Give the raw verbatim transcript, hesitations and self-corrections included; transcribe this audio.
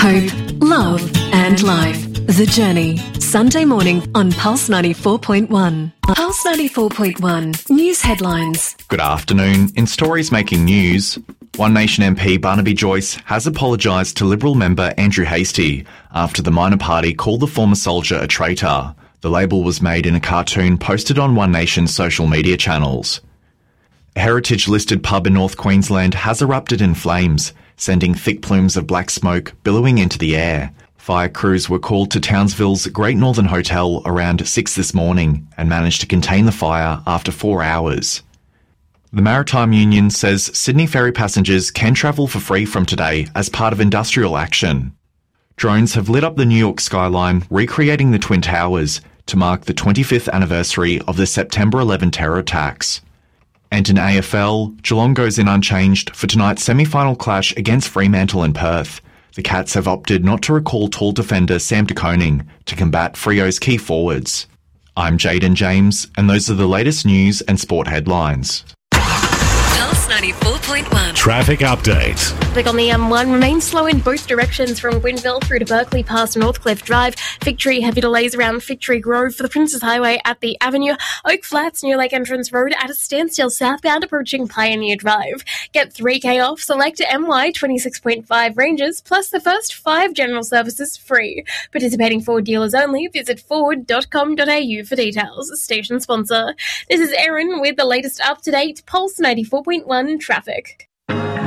hope, love and life. The Journey, Sunday morning on Pulse ninety-four point one. Pulse ninety-four point one, news headlines. Good afternoon. In stories making news, One Nation M P Barnaby Joyce has apologised to Liberal member Andrew Hastie after the minor party called the former soldier a traitor. The label was made in a cartoon posted on One Nation's social media channels. A heritage-listed pub in North Queensland has erupted in flames, sending thick plumes of black smoke billowing into the air. Fire crews were called to Townsville's Great Northern Hotel around six this morning and managed to contain the fire after four hours. The Maritime Union says Sydney ferry passengers can travel for free from today as part of industrial action. Drones have lit up the New York skyline, recreating the Twin Towers to mark the twenty-fifth anniversary of the September eleventh terror attacks. And in A F L, Geelong goes in unchanged for tonight's semi-final clash against Fremantle and Perth. The Cats have opted not to recall tall defender Sam De Koning to combat Freo's key forwards. I'm Jaden James, and those are the latest news and sport headlines. Pulse ninety-four point one. Traffic update. Traffic on the M one remains slow in both directions from Gwynville through to Berkeley past Northcliffe Drive. Victory, heavy delays around Victory Grove for the Princes Highway at the Avenue. Oak Flats, New Lake Entrance Road at a standstill southbound approaching Pioneer Drive. Get three K off select M Y twenty-six point five ranges plus the first five general services free. Participating Ford dealers only. Visit ford dot com dot a u for details. Station sponsor. This is Erin with the latest up-to-date Pulse ninety-four point one traffic.